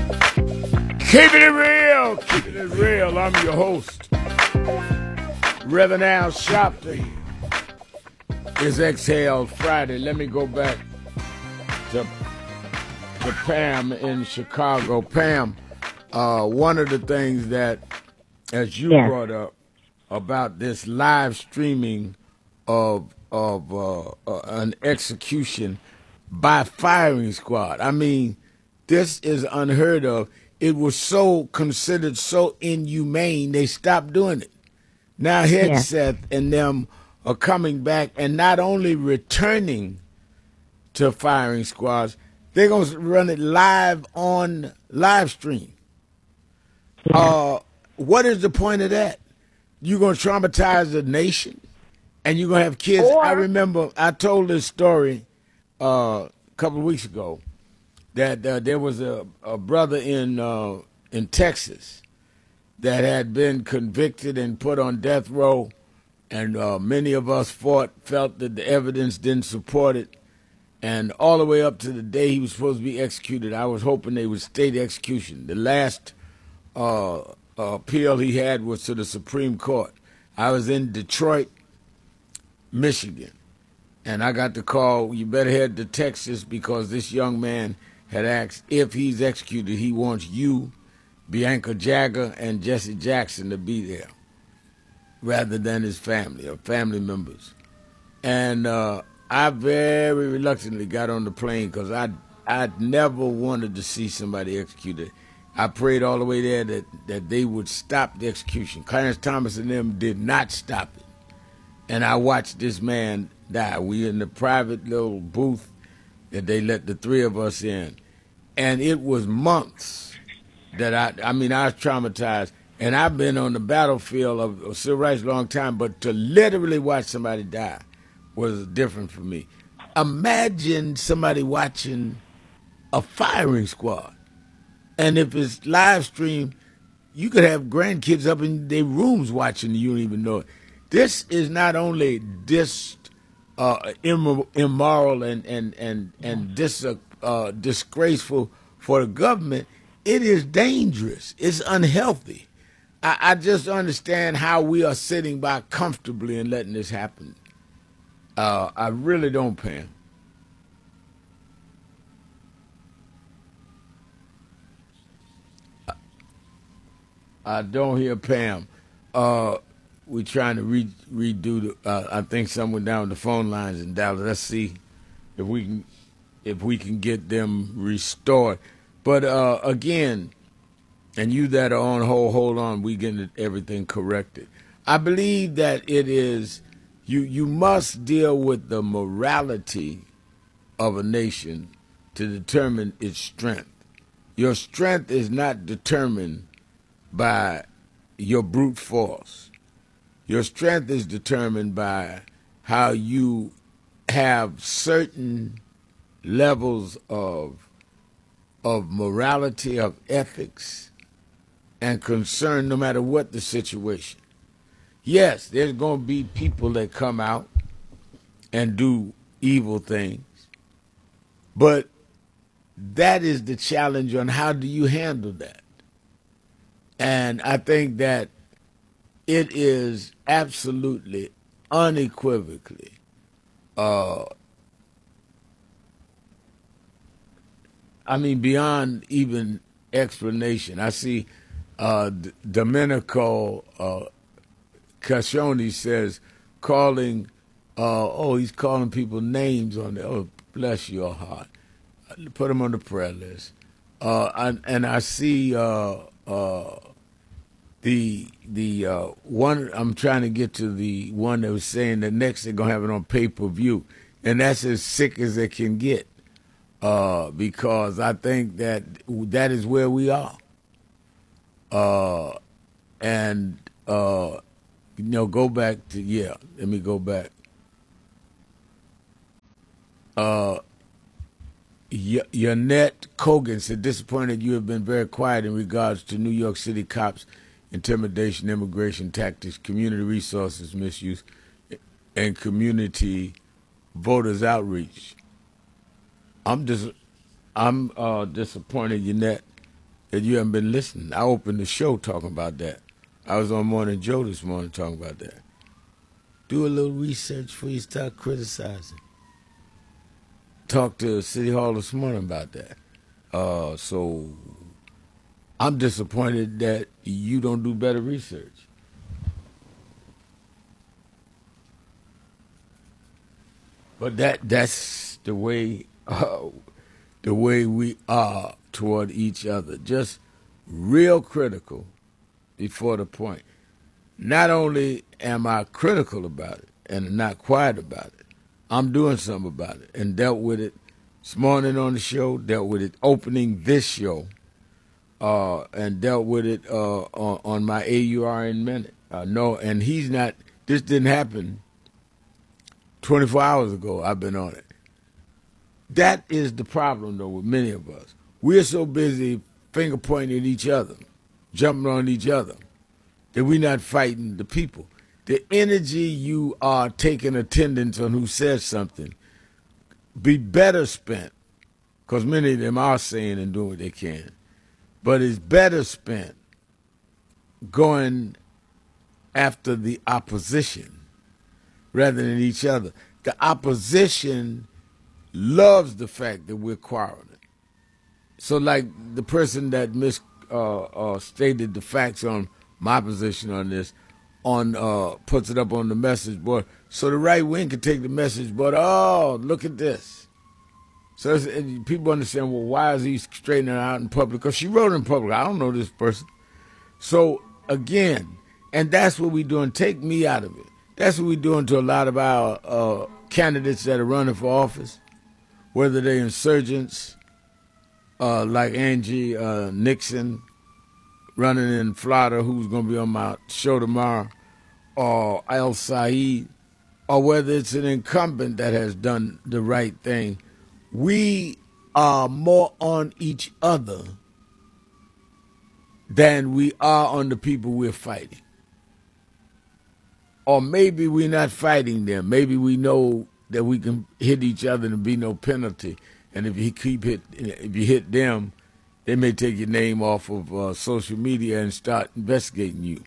Keeping it real, keeping it real. I'm your host, Reverend Al Sharpton. It's Exhale Friday. Let me go back to Pam in Chicago. Pam, one of the things that, as you brought up about this live streaming of an execution by firing squad. I mean, this is unheard of. It was so considered so inhumane, they stopped doing it. Now Hegseth and them are coming back and not only returning to firing squads, they're going to run it live on live stream. What is the point of that? You're going to traumatize the nation and you're going to have kids. I remember I told this story a couple of weeks ago that there was a brother in Texas that had been convicted and put on death row, and many of us felt that the evidence didn't support it, and all the way up to the day he was supposed to be executed, I was hoping they would state execution. The last appeal he had was to the Supreme Court. I was in Detroit, Michigan, and I got the call, you better head to Texas because this young man had asked if he's executed, he wants you, Bianca Jagger, and Jesse Jackson to be there rather than his family or family members. And I very reluctantly got on the plane because I'd never wanted to see somebody executed. I prayed all the way there that they would stop the execution. Clarence Thomas and them did not stop it. And I watched this man die. We in the private little booth that they let the three of us in. And it was months that I was traumatized. And I've been on the battlefield of civil rights a long time, but to literally watch somebody die was different for me. Imagine somebody watching a firing squad. And if it's live stream, you could have grandkids up in their rooms watching, you don't even know it. This is not only immoral and disgraceful for the government, it is dangerous. It's unhealthy. I just understand how we are sitting by comfortably and letting this happen. I really don't, Pam. I don't hear Pam. We're trying to redo the. I think someone down the phone lines in Dallas. Let's see if we can get them restored. But again, and you that are on hold on. We getting everything corrected. I believe that it is you must deal with the morality of a nation to determine its strength. Your strength is not determined by your brute force. Your strength is determined by how you have certain levels of morality, of ethics, and concern no matter what the situation. Yes, there's going to be people that come out and do evil things, but that is the challenge on how do you handle that. And I think that it is absolutely, unequivocally, beyond even explanation. I see Domenico Cascioni says he's calling people names on there. Oh, bless your heart. Put them on the prayer list. And I see the one, I'm trying to get to the one that was saying that next they're gonna have it on pay-per-view, and that's as sick as it can get, because I think that is where we are, and go back to let me go back. Yannette Kogan said, disappointed you have been very quiet in regards to New York City cops' intimidation, immigration tactics, community resources misuse, and community voters outreach. I'm disappointed, Yannette, that you haven't been listening. I opened the show talking about that. I was on Morning Joe this morning talking about that. Do a little research before you start criticizing. Talked to City Hall this morning about that. So I'm disappointed that you don't do better research. But that's the way we are toward each other. Just real critical before the point. Not only am I critical about it and not quiet about it, I'm doing something about it and dealt with it this morning on the show, dealt with it opening this show, and dealt with it on my AURN Minute. And this didn't happen 24 hours ago. I've been on it. That is the problem, though, with many of us. We're so busy finger pointing at each other, jumping on each other, that we're not fighting the people. The energy you are taking attendance on who says something be better spent, because many of them are saying and doing what they can, but it's better spent going after the opposition rather than each other. The opposition loves the fact that we're quarreling. So like the person that stated the facts on my position on this, puts it up on the message board, so the right wing can take the message board. Oh, look at this. So people understand, well, why is he straightening her out in public? Because she wrote in public. I don't know this person. So again, and that's what we're doing. Take me out of it. That's what we're doing to a lot of our candidates that are running for office, whether they're insurgents, like Angie Nixon, running in Florida, who's going to be on my show tomorrow, or Al Saeed, or whether it's an incumbent that has done the right thing. We are more on each other than we are on the people we're fighting. Or maybe we're not fighting them. Maybe we know that we can hit each other and be no penalty. And if you hit them, they may take your name off of social media and start investigating you.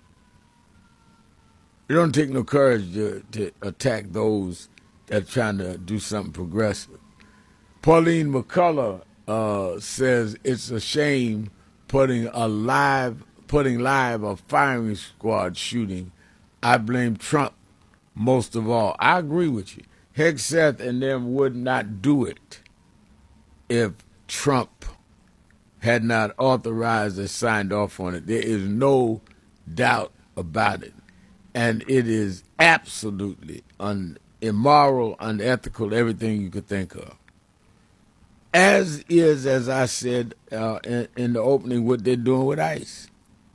It don't take no courage to attack those that are trying to do something progressive. Pauline McCullough says it's a shame putting live a firing squad shooting. I blame Trump most of all. I agree with you. Hegseth and them would not do it if Trump had not authorized or signed off on it. There is no doubt about it. And it is absolutely immoral, unethical, everything you could think of. As is, as I said in the opening, what they're doing with ICE.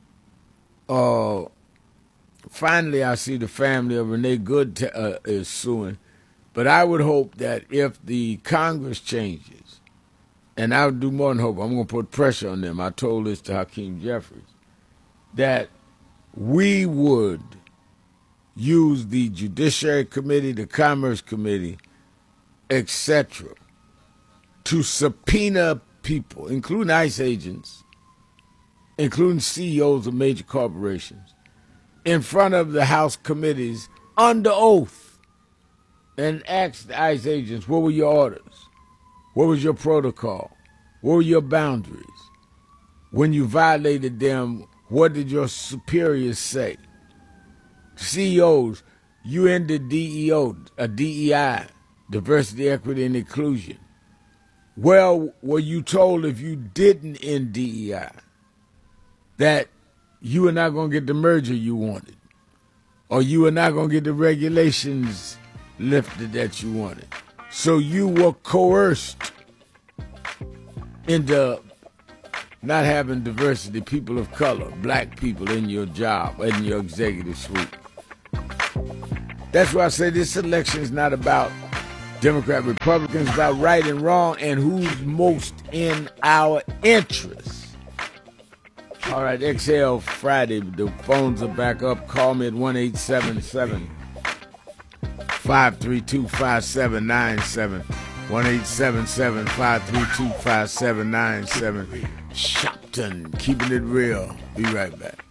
Finally, I see the family of Renee Good is suing. But I would hope that if the Congress changes, and I would do more than hope, I'm going to put pressure on them. I told this to Hakeem Jeffries, that we would use the Judiciary Committee, the Commerce Committee, etc., to subpoena people, including ICE agents, including CEOs of major corporations, in front of the House committees under oath, and ask the ICE agents, what were your orders? What was your protocol? What were your boundaries? When you violated them, what did your superiors say? CEOs, you ended DEI, diversity, equity, and inclusion. Well, were you told if you didn't end DEI that you were not going to get the merger you wanted, or you were not going to get the regulations lifted that you wanted? So you were coerced into not having diversity, people of color, black people in your job, in your executive suite. That's why I say this election is not about Democrat, Republicans, about right and wrong and who's most in our interests. All right, XL Friday, the phones are back up. Call me at 1-877-532-5797. 1-877-532-5797. Shop Milton, keeping it real. Be right back.